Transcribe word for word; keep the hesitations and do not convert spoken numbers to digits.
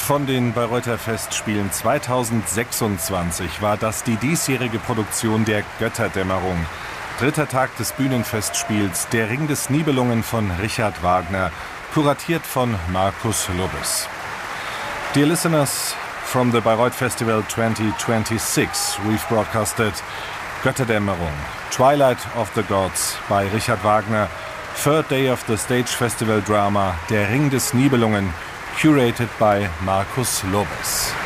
Von den Bayreuther Festspielen zweitausendsechsundzwanzig war das die diesjährige Produktion der Götterdämmerung. Dritter Tag des Bühnenfestspiels Der Ring des Nibelungen von Richard Wagner, kuratiert von Markus Lubbes. Dear listeners, from the Bayreuth Festival twenty twenty-six, we've broadcasted Götterdämmerung, Twilight of the Gods by Richard Wagner, third day of the stage festival drama Der Ring des Nibelungen, curated by Markus Lubbes.